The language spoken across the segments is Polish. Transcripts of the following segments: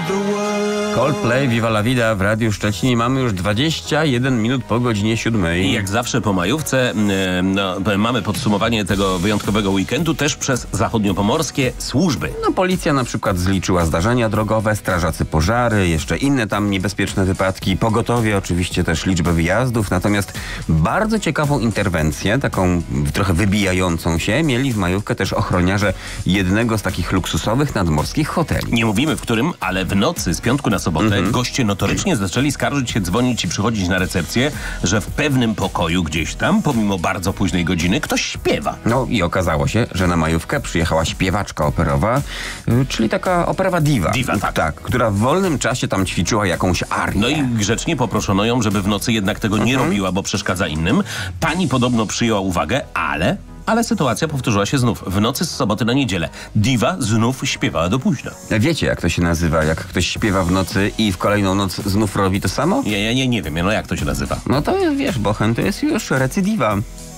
Coldplay, Viva la Vida w Radiu Szczecinie. Mamy już 21 minut po godzinie 7. I jak zawsze po majówce mamy podsumowanie tego wyjątkowego weekendu też przez zachodniopomorskie służby. No, policja na przykład zliczyła zdarzenia drogowe, strażacy pożary, jeszcze inne tam niebezpieczne wypadki, pogotowie, oczywiście też liczbę wyjazdów. Natomiast bardzo ciekawą interwencję, taką trochę wybijającą się, mieli w majówkę też ochroniarze jednego z takich luksusowych nadmorskich hoteli. Nie mówimy w którym, ale w nocy z piątku na sobotę goście notorycznie zaczęli skarżyć się, dzwonić i przychodzić na recepcję, że w pewnym pokoju gdzieś tam, pomimo bardzo późnej godziny, ktoś śpiewa. No i okazało się, że na majówkę przyjechała śpiewaczka operowa, czyli taka operowa diva. Diva, tak. Tak, która w wolnym czasie tam ćwiczyła jakąś arię. No i grzecznie poproszono ją, żeby w nocy jednak tego nie robiła, bo przeszkadza innym. Pani podobno przyjęła uwagę, ale sytuacja powtórzyła się znów. W nocy z soboty na niedzielę diva znów śpiewała do późna. Wiecie, jak to się nazywa, jak ktoś śpiewa w nocy i w kolejną noc znów robi to samo? Ja nie wiem, no jak to się nazywa? No to wiesz, bochen, to jest już recydiwa.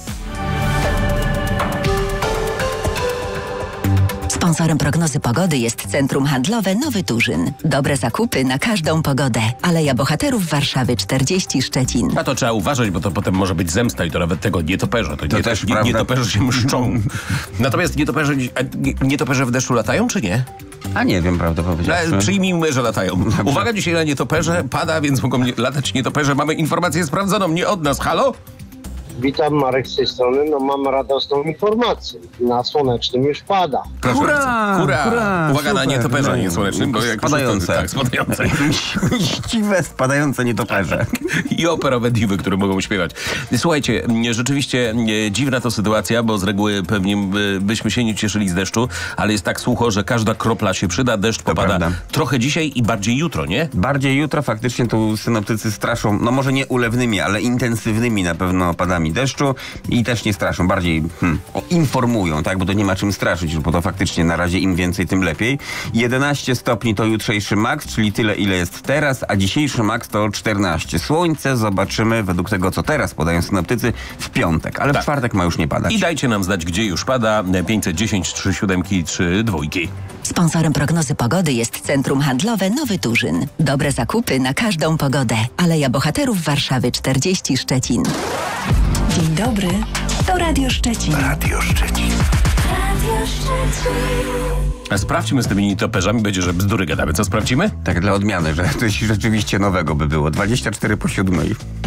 Sponsorem prognozy pogody jest Centrum Handlowe Nowy Turzyn. Dobre zakupy na każdą pogodę. Aleja Bohaterów Warszawy 40 Szczecin. A to trzeba uważać, bo to potem może być zemsta i to nawet tego nietoperza. To też prawda. Nietoperze się mszczą. Natomiast nietoperze w deszczu latają, czy nie? A nie wiem, prawdę powiedziawszy. Przyjmijmy, że latają. Uwaga, dzisiaj na nietoperze pada, więc mogą latać nietoperze. Mamy informację sprawdzoną, nie od nas. Halo? Witam, Marek z tej strony. No mam radosną informację. Na Słonecznym już pada. Hurra! Uwaga na Super. nietoperza, nie słonecznym, bo jak Spadające. Tak, spadające. Mściwe, spadające nietoperze. I operowe diwy, które mogą śpiewać. Słuchajcie, rzeczywiście dziwna to sytuacja, bo z reguły pewnie byśmy się nie cieszyli z deszczu, ale jest tak sucho, że każda kropla się przyda. Deszcz popada prawda. trochę dzisiaj i bardziej jutro, nie? Bardziej jutro faktycznie tu synoptycy straszą, no może nie ulewnymi, ale intensywnymi na pewno opadami deszczu i też nie straszą, bardziej informują, tak, bo to nie ma czym straszyć, bo to faktycznie na razie im więcej, tym lepiej. 11 stopni to jutrzejszy maks, czyli tyle, ile jest teraz, a dzisiejszy maks to 14. Słońce zobaczymy według tego, co teraz podają synoptycy, w piątek, ale w czwartek ma już nie padać. I dajcie nam znać, gdzie już pada. 510 37 32. Sponsorem prognozy pogody jest Centrum Handlowe Nowy Turzyn. Dobre zakupy na każdą pogodę. Aleja Bohaterów Warszawy 40 Szczecin. Dzień dobry, to Radio Szczecin. Radio Szczecin. Radio Szczecin. A sprawdźmy z tymi nietoperzami, będzie, że bzdury gadamy. Co sprawdzimy? Tak dla odmiany, że coś rzeczywiście nowego by było. 24 po 7.